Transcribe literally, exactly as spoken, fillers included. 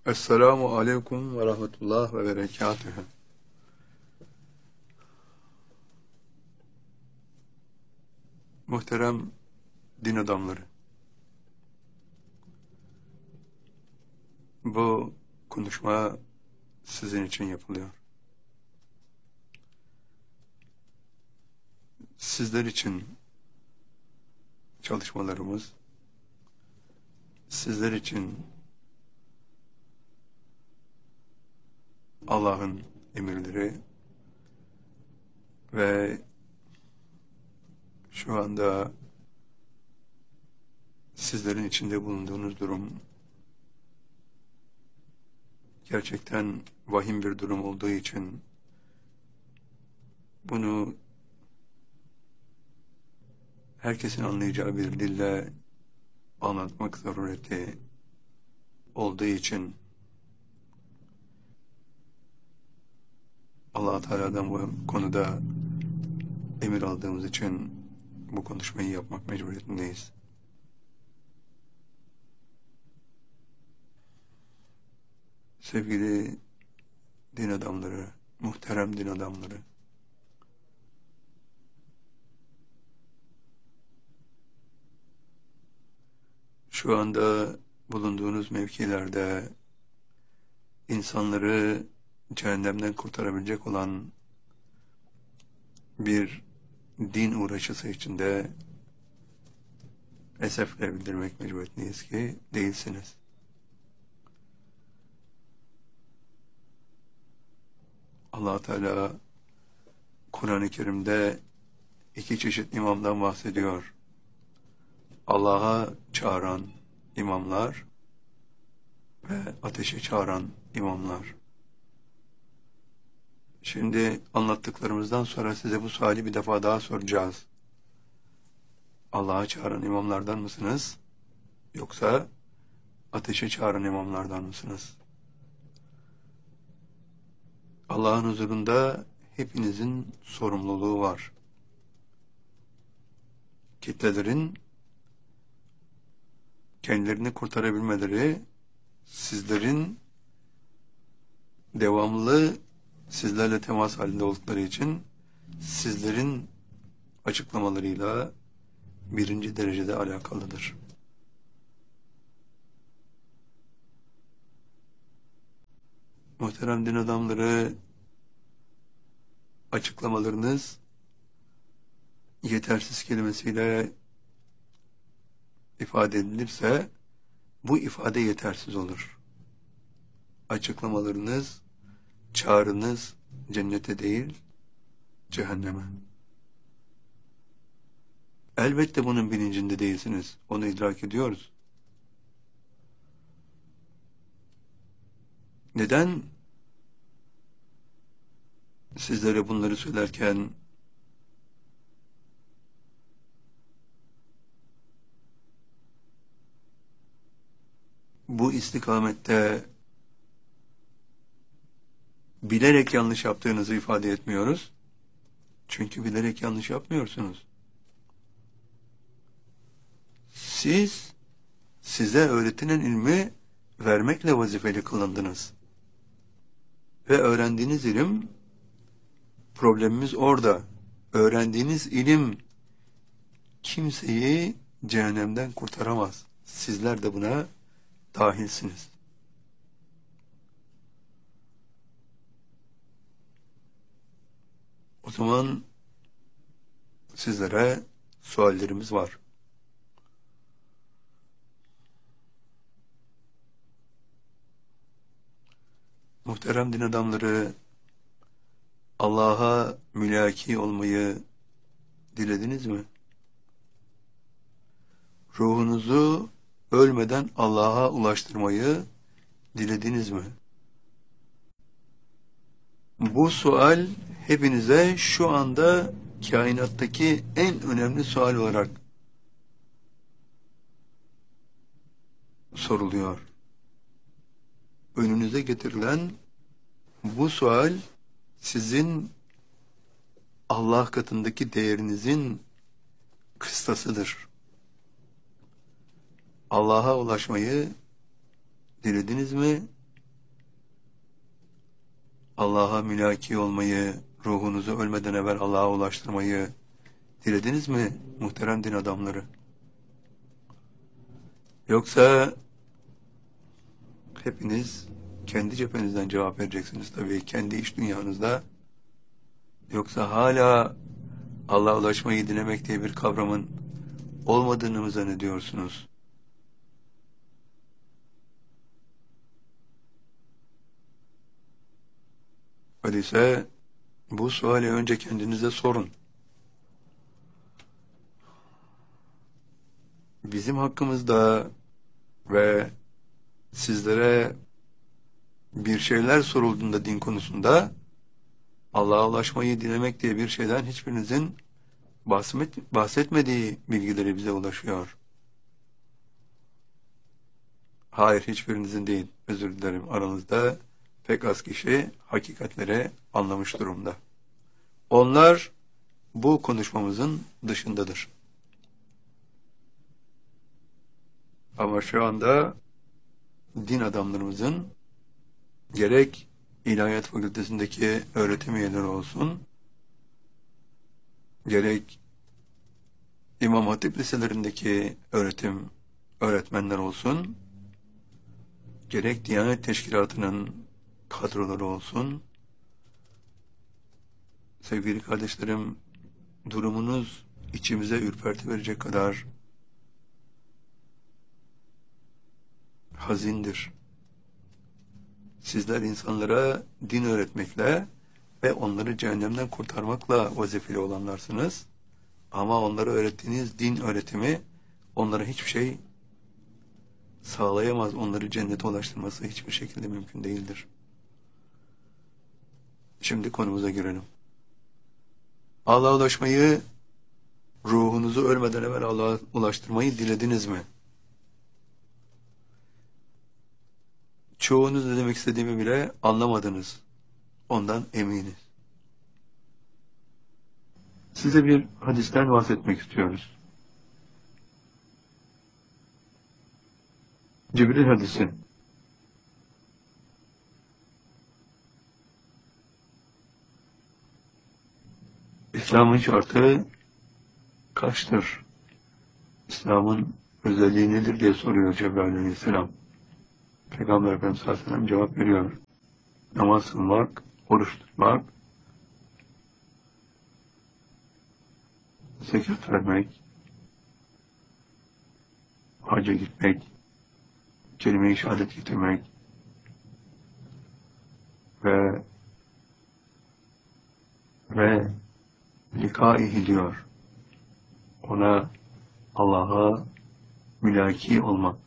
Esselamu aleyküm ve rahmetullah ve berekatühü. Muhterem din adamları, bu konuşma sizin için yapılıyor. Sizler için çalışmalarımız, sizler için Allah'ın emirleri ve şu anda sizlerin içinde bulunduğunuz durum gerçekten vahim bir durum olduğu için bunu herkesin anlayacağı bir dille anlatmak zarureti olduğu için Allah Teala'dan bu konuda emir aldığımız için bu konuşmayı yapmak mecburiyetindeyiz. Sevgili din adamları, muhterem din adamları, şu anda bulunduğunuz mevkilerde insanları cehennemden kurtarabilecek olan bir din uğraşısı içinde esefle bildirmek mecburiyetindeyiz ki değilsiniz. Allah Teala Kur'an-ı Kerim'de iki çeşit imamdan bahsediyor. Allah'a çağıran imamlar ve ateşe çağıran imamlar. Şimdi anlattıklarımızdan sonra size bu suali bir defa daha soracağız. Allah'a çağıran imamlardan mısınız? Yoksa ateşe çağıran imamlardan mısınız? Allah'ın huzurunda hepinizin sorumluluğu var. Kitlelerin kendilerini kurtarabilmeleri, sizlerin devamlı sizlerle temas halinde oldukları için sizlerin açıklamalarıyla birinci derecede alakalıdır. Muhterem din adamları, açıklamalarınız yetersiz kelimesiyle ifade edilirse bu ifade yetersiz olur. Açıklamalarınız, çağrınız cennete değil, cehenneme. Elbette bunun bilincinde değilsiniz. Onu idrak ediyoruz. Neden sizlere bunları söylerken bu istikamette bilerek yanlış yaptığınızı ifade etmiyoruz? Çünkü bilerek yanlış yapmıyorsunuz. Siz, size öğretilen ilmi vermekle vazifeli kılındınız. Ve öğrendiğiniz ilim, problemimiz orada. Öğrendiğiniz ilim kimseyi cehennemden kurtaramaz. Sizler de buna dahilsiniz. O zaman sizlere suallerimiz var. Muhterem din adamları, Allah'a mülaki olmayı dilediniz mi? Ruhunuzu ölmeden Allah'a ulaştırmayı dilediniz mi? Bu sual hepinize şu anda kainattaki en önemli sual olarak soruluyor. Önünüze getirilen bu sual sizin Allah katındaki değerinizin kıstasıdır. Allah'a ulaşmayı dilediniz mi? Allah'a mülaki olmayı, ruhunuzu ölmeden evvel Allah'a ulaştırmayı dilediniz mi muhterem din adamları? Yoksa hepiniz kendi cephenizden cevap vereceksiniz tabii, kendi iş dünyanızda. Yoksa hala Allah'a ulaşmayı dilemek diye bir kavramın olmadığını mı zannediyorsunuz? Öyleyse bu suali önce kendinize sorun. Bizim hakkımızda ve sizlere bir şeyler sorulduğunda din konusunda Allah'a ulaşmayı dilemek diye bir şeyden hiçbirinizin bahset, bahsetmediği bilgileri bize ulaşıyor. Hayır, hiçbirinizin değil. Özür dilerim. Aranızda pek az kişi hakikatleri anlamış durumda. Onlar bu konuşmamızın dışındadır. Ama şu anda din adamlarımızın gerek İlahiyat Fakültesindeki öğretim üyeleri olsun, gerek İmam Hatip liselerindeki öğretim öğretmenler olsun, gerek Diyanet Teşkilatı'nın kadroları olsun, sevgili kardeşlerim, durumunuz içimize ürperti verecek kadar hazindir. Sizler insanlara din öğretmekle ve onları cehennemden kurtarmakla vazifeli olanlarsınız. Ama onlara öğrettiğiniz din öğretimi onlara hiçbir şey sağlayamaz. Onları cennete ulaştırması hiçbir şekilde mümkün değildir. Şimdi konumuza girelim. Allah'a ulaşmayı, ruhunuzu ölmeden evvel Allah'a ulaştırmayı dilediniz mi? Çoğunuz ne demek istediğimi bile anlamadınız. Ondan eminiz. Size bir hadisten bahsetmek istiyoruz. Cibril hadisi. İslam'ın şartı kaçtır? İslam'ın özelliği nedir diye soruyor Cebrail aleyhisselam. Peygamber Efendimiz sallallahu aleyhi ve sellem cevap veriyor. Namaz kılmak, oruç tutmak, zekat vermek, hacca gitmek, kelime-i şehadet getirmek ve ve likâihi diyor. Ona, Allah'a mülaki olmak.